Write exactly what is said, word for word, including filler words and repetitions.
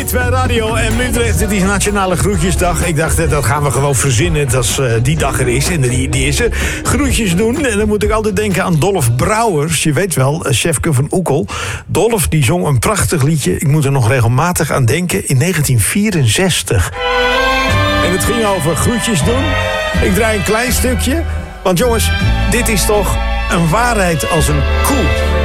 Night bij Radio en Utrecht. Het is Nationale Groetjesdag. Ik dacht, dat gaan we gewoon verzinnen als uh, die dag er is. En die, die is er. Groetjes doen. En dan moet ik altijd denken aan Dolf Brouwers. Je weet wel, chefke van Oekel. Dolf, die zong een prachtig liedje. Ik moet er nog regelmatig aan denken. In negentien vierenzestig. En het ging over groetjes doen. Ik draai een klein stukje. Want jongens, dit is toch een waarheid als een koe.